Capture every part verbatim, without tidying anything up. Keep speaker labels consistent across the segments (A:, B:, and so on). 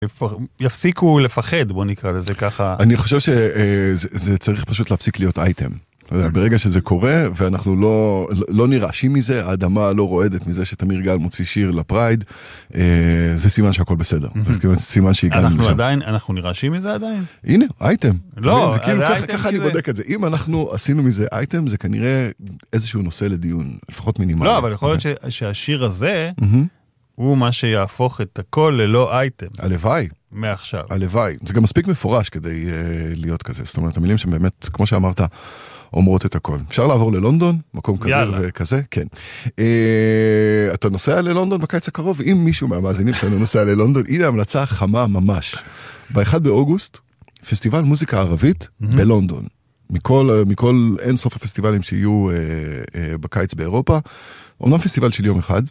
A: יפסיקו לפחד, בוא נקרא לזה ככה.
B: אני חושב שזה צריך פשוט להפסיק להיות אייטם. ברגע שזה קורה, ואנחנו לא, לא נרעשים מזה, האדמה לא רועדת מזה שתמיר גל מוציא שיר לפרייד, זה סימן שהכל בסדר. זה סימן שהגענו לשם.
A: אנחנו עדיין, אנחנו נרעשים מזה עדיין?
B: הנה, אייטם.
A: לא,
B: זה כאילו, ככה אני בודק את זה. אם אנחנו עשינו מזה אייטם, זה כנראה איזשהו נושא לדיון, לפחות מינימלי.
A: לא, אבל יכול להיות שהשיר הזה, הוא מה שיהפוך את הכל ללא אייטם.
B: הלוואי.
A: מעכשיו.
B: הלוואי. זה גם מספיק מפורש כדי להיות כזה. זאת אומרת, המילים שבאמת, כמו שאמרת, אומרות את הכל. אפשר לעבור ללונדון, מקום קריר וכזה, כן. אתה נוסע ללונדון בקיץ הקרוב, אם מישהו מהמאזינים שלנו נוסע ללונדון, הנה המלצה חמה ממש. ב-אחד באוגוסט, פסטיבל מוזיקה ערבית בלונדון. מכל, מכל אין סוף הפסטיבלים שיהיו בקיץ באירופה. אומנם פסטיבל של יום אחד,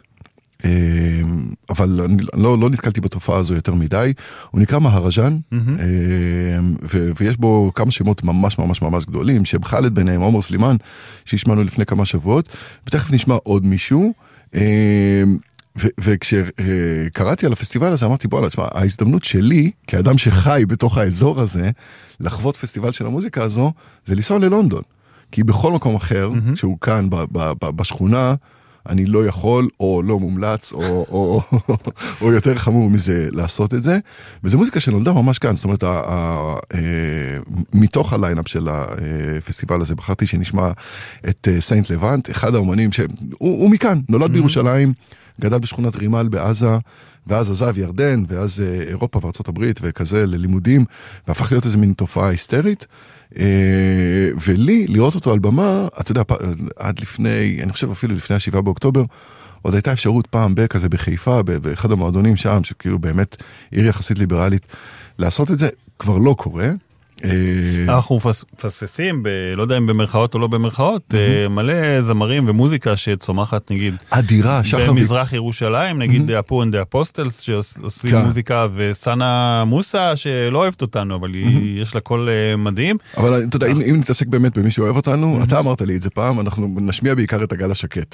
B: אבל אני לא, לא נתקלתי בתופעה הזו יותר מדי. הוא נקרא מהרג'אן, ו- ויש בו כמה שמות ממש ממש ממש גדולים, שבחלת ביניהם עומר סלימן, שהשמענו לפני כמה שבועות, ותכף נשמע עוד מישהו, ו- וכשקראתי על הפסטיבל הזה, אמרתי, בוא, תשמע, ההזדמנות שלי, כאדם שחי בתוך האזור הזה, לחוות פסטיבל של המוזיקה הזו, זה לנסוע ללונדון. כי בכל מקום אחר, שהוא כאן ב- ב- ב- בשכונה, אני לא יכול, או לא מומלץ, או, או, או, או יותר חמור מזה לעשות את זה. וזו מוזיקה שנולדה ממש כאן, זאת אומרת, ה, ה, מתוך הליינאפ של הפסטיבל הזה, בחרתי שנשמע את סיינט לבנט, אחד האומנים שהוא הוא מכאן, נולד בירושלים, גדל בשכונת רימל בעזה, ואז עזב ירדן, ואז אירופה וארצות הברית, וכזה ללימודים, והפך להיות איזו מין תופעה היסטרית. ולי, לראות אותו על במה, אתה יודע, עד לפני, אני חושב אפילו לפני השבעה באוקטובר, עוד הייתה אפשרות פעם בכזה בחיפה, באחד המועדונים שם, שכאילו באמת עיר יחסית ליברלית, לעשות את זה, כבר לא קורה.
A: אנחנו פספסים, לא יודע אם במרכאות או לא במרכאות, מלא זמרים ומוזיקה שצומחת, נגיד,
B: אדירה,
A: במזרח ירושלים, נגיד אפו אנד אפוסטלס, שעושים מוזיקה, וסנה מוסה, שלא אוהבת אותנו, אבל יש לה קול מדהים.
B: אבל אתה יודע, אם נתעסק באמת במי שאוהב אותנו, אתה אמרת לי את זה פעם, אנחנו נשמיע בעיקר את הגל השקט.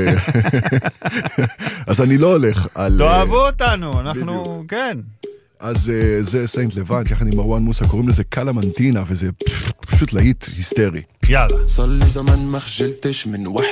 B: אז אני לא הולך על...
A: תאהבו אותנו, אנחנו, כן.
B: אז זה סיינט לבנט, יחד עם מרואן מוסה, קוראים לזה קלמנטינה, וזה פשוט להיט היסטרי.
A: יאללה.